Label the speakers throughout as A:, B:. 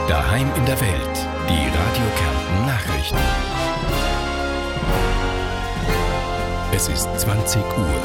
A: Daheim in der Welt. Die Radio Kärnten Nachrichten. Es ist 20 Uhr.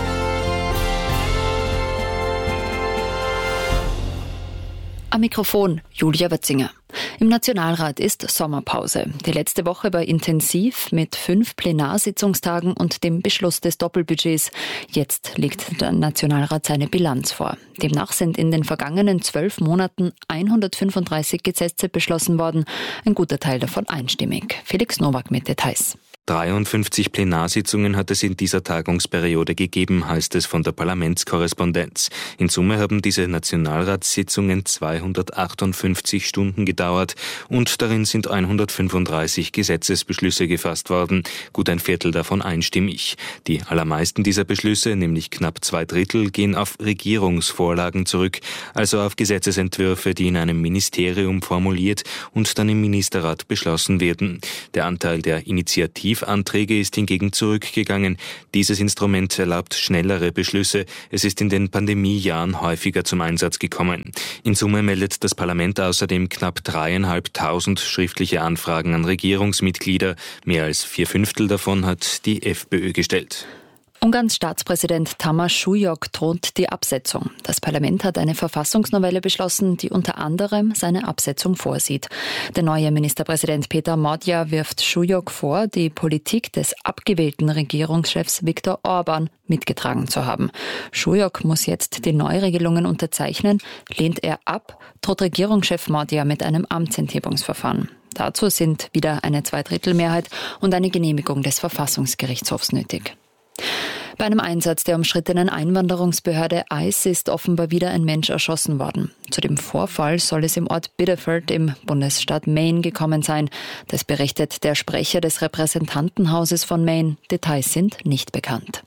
B: Am Mikrofon Julia Wötzinger. Im Nationalrat ist Sommerpause. Die letzte Woche war intensiv mit 5 Plenarsitzungstagen und dem Beschluss des Doppelbudgets. Jetzt legt der Nationalrat seine Bilanz vor. Demnach sind in den vergangenen 12 Monaten 135 Gesetze beschlossen worden. Ein guter Teil davon einstimmig. Felix Nowak mit Details.
C: 53 Plenarsitzungen hat es in dieser Tagungsperiode gegeben, heißt es von der Parlamentskorrespondenz. In Summe haben diese Nationalratssitzungen 258 Stunden gedauert und darin sind 135 Gesetzesbeschlüsse gefasst worden, gut ein Viertel davon einstimmig. Die allermeisten dieser Beschlüsse, nämlich knapp 2/3, gehen auf Regierungsvorlagen zurück, also auf Gesetzesentwürfe, die in einem Ministerium formuliert und dann im Ministerrat beschlossen werden. Der Anteil der Initiativanträge ist hingegen zurückgegangen. Dieses Instrument erlaubt schnellere Beschlüsse. Es ist in den Pandemiejahren häufiger zum Einsatz gekommen. In Summe meldet das Parlament außerdem knapp 3.500 schriftliche Anfragen an Regierungsmitglieder. Mehr als 4/5 davon hat die FPÖ gestellt.
B: Ungarns Staatspräsident Tamás Súlyog droht die Absetzung. Das Parlament hat eine Verfassungsnovelle beschlossen, die unter anderem seine Absetzung vorsieht. Der neue Ministerpräsident Péter Magyar wirft Súlyog vor, die Politik des abgewählten Regierungschefs Viktor Orbán mitgetragen zu haben. Súlyog muss jetzt die Neuregelungen unterzeichnen. Lehnt er ab, droht Regierungschef Magyar mit einem Amtsenthebungsverfahren. Dazu sind wieder eine 2/3-Mehrheit und eine Genehmigung des Verfassungsgerichtshofs nötig. Bei einem Einsatz der umstrittenen Einwanderungsbehörde ICE ist offenbar wieder ein Mensch erschossen worden. Zu dem Vorfall soll es im Ort Biddeford im Bundesstaat Maine gekommen sein. Das berichtet der Sprecher des Repräsentantenhauses von Maine. Details sind nicht bekannt.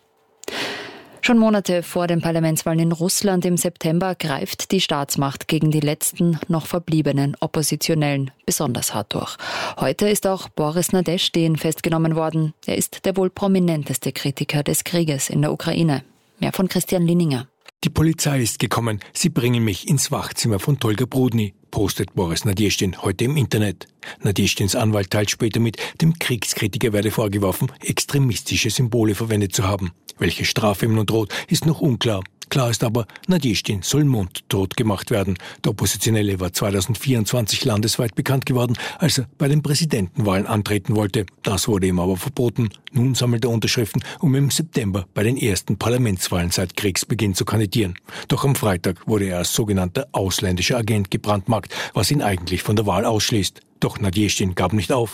B: Schon Monate vor den Parlamentswahlen in Russland im September greift die Staatsmacht gegen die letzten noch verbliebenen Oppositionellen besonders hart durch. Heute ist auch Boris Nadezhdin festgenommen worden. Er ist der wohl prominenteste Kritiker des Krieges in der Ukraine. Mehr von Christian Linninger.
D: Die Polizei ist gekommen. Sie bringen mich ins Wachzimmer von Tolga Brudny, postet Boris Nadezhdin heute im Internet. Nadezhdins Anwalt teilt später mit, dem Kriegskritiker werde vorgeworfen, extremistische Symbole verwendet zu haben. Welche Strafe ihm nun droht, ist noch unklar. Klar ist aber, Nadezhdin soll mundtot gemacht werden. Der Oppositionelle war 2024 landesweit bekannt geworden, als er bei den Präsidentenwahlen antreten wollte. Das wurde ihm aber verboten. Nun sammelt er Unterschriften, um im September bei den ersten Parlamentswahlen seit Kriegsbeginn zu kandidieren. Doch am Freitag wurde er als sogenannter ausländischer Agent gebrandmarkt, was ihn eigentlich von der Wahl ausschließt. Doch Nadezhdin gab nicht auf,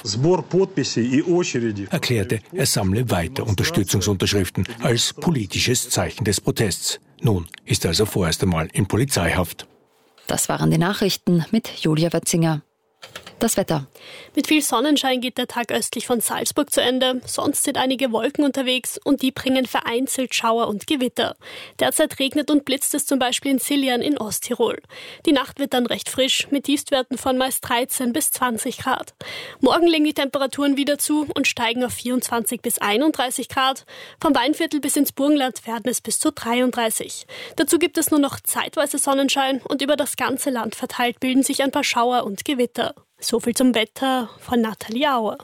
D: erklärte, er sammle weiter Unterstützungsunterschriften als politisches Zeichen des Protests. Nun ist er also vorerst einmal in Polizeihaft.
B: Das waren die Nachrichten mit Julia Wötzinger. Das Wetter.
E: Mit viel Sonnenschein geht der Tag östlich von Salzburg zu Ende. Sonst sind einige Wolken unterwegs und die bringen vereinzelt Schauer und Gewitter. Derzeit regnet und blitzt es zum Beispiel in Siljan in Osttirol. Die Nacht wird dann recht frisch mit Tiefstwerten von meist 13 bis 20 Grad. Morgen legen die Temperaturen wieder zu und steigen auf 24 bis 31 Grad. Vom Weinviertel bis ins Burgenland werden es bis zu 33. Dazu gibt es nur noch zeitweise Sonnenschein und über das ganze Land verteilt bilden sich ein paar Schauer und Gewitter. So viel zum Wetter von Nathalie Auer.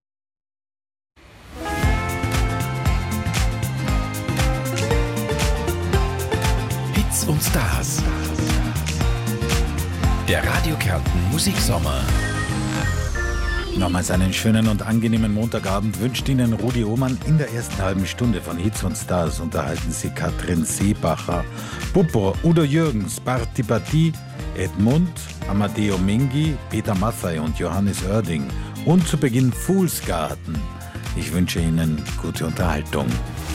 A: Hits und Stars. Der Radio Kärnten Musiksommer.
F: Nochmals einen schönen und angenehmen Montagabend wünscht Ihnen Rudi Ohmann. In der ersten halben Stunde von Hits und Stars unterhalten Sie Katrin Seebacher, Puppo, Udo Jürgens, Barti Bati, Edmund, Amadeo Mingi, Peter Maffay und Johannes Oerding. Und zu Beginn Fool's Garden. Ich wünsche Ihnen gute Unterhaltung.